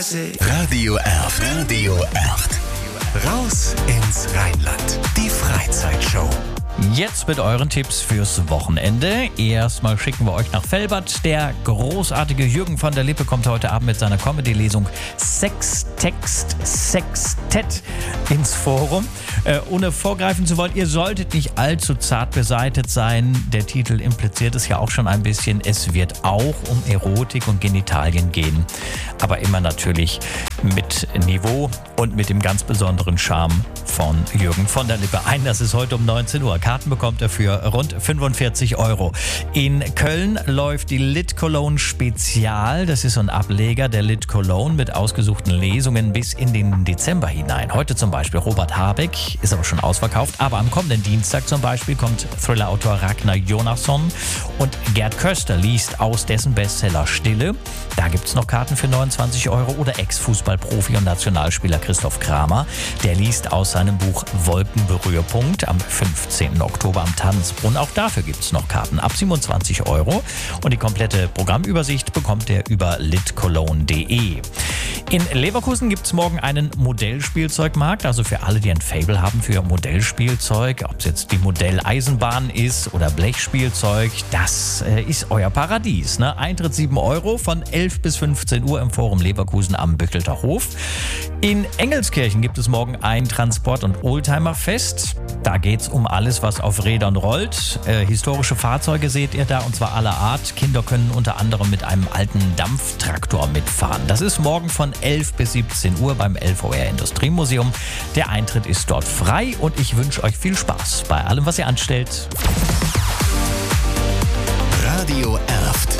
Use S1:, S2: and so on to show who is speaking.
S1: Radio Erft. Radio Erft. Raus ins Rheinland. Die Freizeitshow.
S2: Jetzt mit euren Tipps fürs Wochenende. Erstmal schicken wir euch nach Velbert. Der großartige Jürgen von der Lippe kommt heute Abend mit seiner Comedy-Lesung Sex, Text, Sextett ins Forum. Ohne vorgreifen zu wollen, ihr solltet nicht allzu zart beseitet sein. Der Titel impliziert es ja auch schon ein bisschen. Es wird auch um Erotik und Genitalien gehen. Aber immer natürlich mit Niveau und mit dem ganz besonderen Charme von Jürgen von der Lippe. Das ist heute um 19 Uhr. Karten bekommt er für rund 45 €. In Köln läuft die Lit Cologne Spezial. Das ist so ein Ableger der Lit Cologne mit ausgesuchten Lesungen bis in den Dezember hinein. Heute zum Beispiel Robert Habeck, ist aber schon ausverkauft. Aber am kommenden Dienstag zum Beispiel kommt Thriller-Autor Ragnar Jonasson und Gerd Köster liest aus dessen Bestseller Stille. Da gibt es noch Karten für 29 €. Oder Ex-Fußballprofi und Nationalspieler Christoph Kramer. Der liest aus seinem Buch Wolkenberührpunkt am 15. Oktober am Tanzbrunnen. Auch dafür gibt es noch Karten ab 27 €. Und die komplette Programmübersicht bekommt ihr über litcologne.de. In Leverkusen gibt es morgen einen Modellspielzeugmarkt. Also für alle, die ein Faible haben für Modellspielzeug, ob es jetzt die Modelleisenbahn ist oder Blechspielzeug, das ist euer Paradies. Ne? Eintritt 7 € von 11 bis 15 Uhr im Forum Leverkusen am Bückelter Hof. In Engelskirchen gibt es morgen ein Transport- und Oldtimer-Fest. Da geht es um alles, was auf Rädern rollt. Historische Fahrzeuge seht ihr da, und zwar aller Art. Kinder können unter anderem mit einem alten Dampftraktor mitfahren. Das ist morgen von 11 bis 17 Uhr beim LVR Industriemuseum. Der Eintritt ist dort frei und ich wünsche euch viel Spaß bei allem, was ihr anstellt.
S1: Radio Erft.